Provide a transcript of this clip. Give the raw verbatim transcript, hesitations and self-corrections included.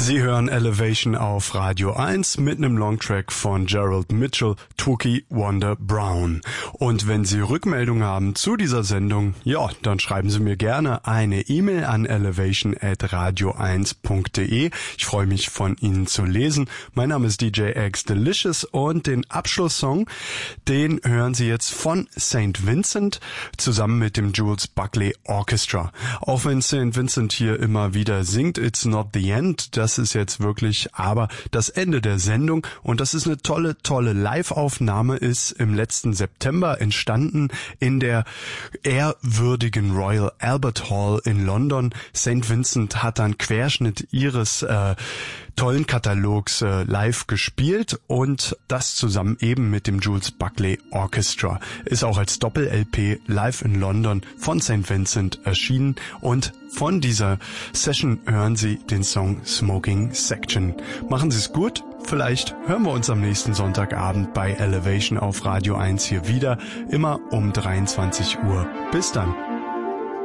Sie hören Elevation auf Radio eins mit einem Longtrack von Gerald Mitchell, Twookie Wonder Brown. Und wenn Sie Rückmeldungen haben zu dieser Sendung, ja, dann schreiben Sie mir gerne eine E-Mail an elevation at radio eins punkt de. Ich freue mich, von Ihnen zu lesen. Mein Name ist D J X Delicious und den Abschlusssong, den hören Sie jetzt von Saint Vincent zusammen mit dem Jules Buckley Orchestra. Auch wenn Saint Vincent hier immer wieder singt, It's not the end, das ist jetzt wirklich aber das Ende der Sendung und das ist eine tolle, tolle Live-Aufnahme, ist im letzten September entstanden in der ehrwürdigen Royal Albert Hall in London. Saint Vincent hat einen Querschnitt ihres äh, tollen Katalogs äh, live gespielt und das zusammen eben mit dem Jules Buckley Orchestra. Ist auch als Doppel-L P live in London von Saint Vincent erschienen und von dieser Session hören Sie den Song Smoking Section. Machen Sie es gut. Vielleicht hören wir uns am nächsten Sonntagabend bei Elevation auf Radio eins hier wieder, immer um dreiundzwanzig Uhr. Bis dann.